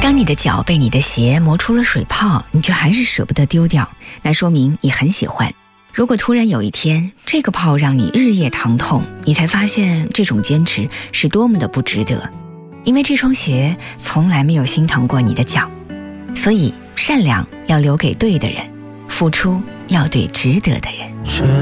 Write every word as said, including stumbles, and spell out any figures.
当你的脚被你的鞋磨出了水泡，你却还是舍不得丢掉，那说明你很喜欢。如果突然有一天，这个泡让你日夜疼痛，你才发现这种坚持是多么的不值得，因为这双鞋从来没有心疼过你的脚。所以善良要留给对的人，付出要对值得的人。